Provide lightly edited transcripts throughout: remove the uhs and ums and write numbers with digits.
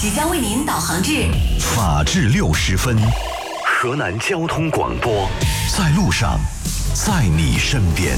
即将为您导航至法治60分，河南交通广播，在路上，在你身边。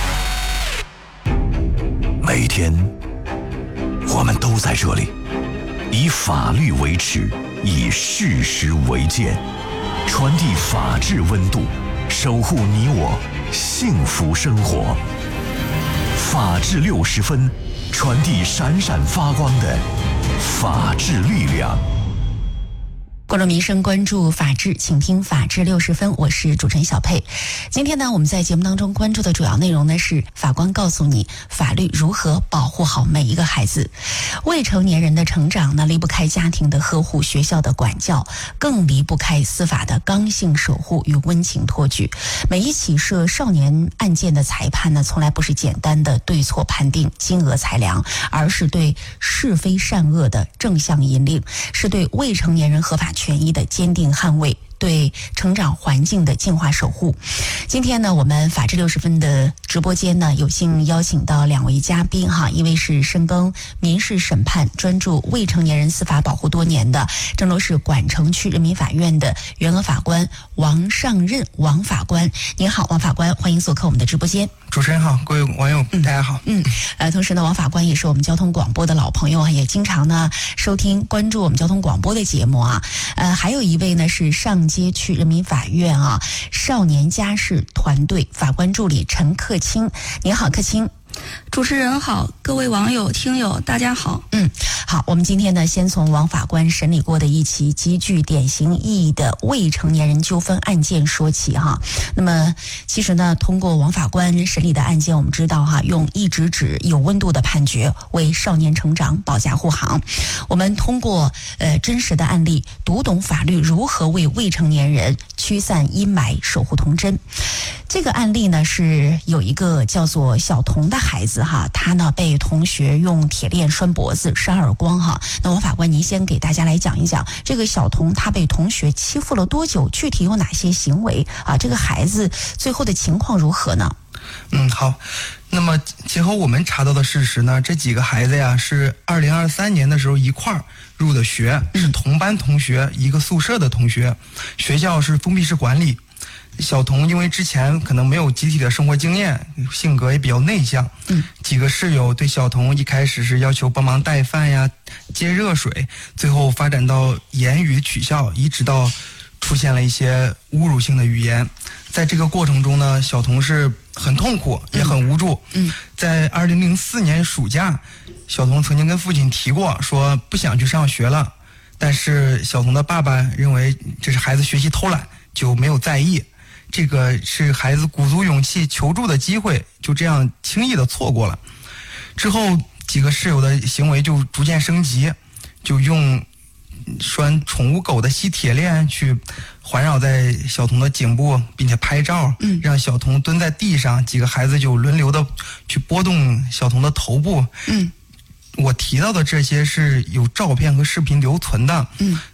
每天，我们都在这里，以法律为尺，以事实为鉴，传递法治温度，守护你我幸福生活。法治60分，传递闪闪发光的法治力量。 关注民生，关注法治，请听法治60分，我是主持人小佩。今天呢，我们在节目当中关注的主要内容呢是法官告诉你法律如何保护好每一个孩子。未成年人的成长呢，离不开家庭的呵护、学校的管教，更离不开司法的刚性守护与温情托举。每一起涉少年案件的裁判呢，从来不是简单的对错判定、金额裁量，而是对是非善恶的正向引领，是对未成年人合法权益的坚定捍卫，对成长环境的净化守护。今天呢，我们法治60分的直播间呢，有幸邀请到2位嘉宾哈，一位是深耕民事审判、专注未成年人司法保护多年的郑州市管城区人民法院的原额法官王尚任王法官。您好，王法官，欢迎做客我们的直播间。 主持人好，各位网友大家好。 同时呢，王法官也是我们交通广播的老朋友啊，也经常呢收听关注我们交通广播的节目啊。还有一位呢是上街区人民法院啊少年家事团队法官助理陈克清。您好，克清。 主持人好，各位网友听友大家好。 好，我们今天呢先从王法官审理过的一起极具典型意义的未成年人纠纷案件说起哈。那么其实呢，通过王法官审理的案件，我们知道哈，用一纸纸有温度的判决为少年成长保驾护航。我们通过真实的案例，读懂法律如何为未成年人驱散阴霾、守护童真。这个案例呢是有一个叫做小童的孩子哈，他呢被同学用铁链拴脖子、扇耳光哈。那王法官，您先给大家来讲一讲这个小童他被同学欺负了多久，具体有哪些行为啊？这个孩子最后的情况如何呢？ 好。那么结合我们查到的事实呢，这几个孩子呀是2023年的时候一块儿入的学，是同班同学，一个宿舍的同学，学校是封闭式管理。小童因为之前可能没有集体的生活经验，性格也比较内向，几个室友对小童一开始是要求帮忙带饭呀、接热水，最后发展到言语取笑，一直到出现了一些侮辱性的语言。在这个过程中呢，小童是很痛苦也很无助。在2004年暑假，小童曾经跟父亲提过，说不想去上学了，但是小童的爸爸认为这是孩子学习偷懒，就没有在意。这个是孩子鼓足勇气求助的机会，就这样轻易的错过了。之后几个室友的行为就逐渐升级，就用拴宠物狗的吸铁链去环绕在小童的颈部，并且拍照，让小童蹲在地上，几个孩子就轮流的去拨动小童的头部。我提到的这些是有照片和视频留存的。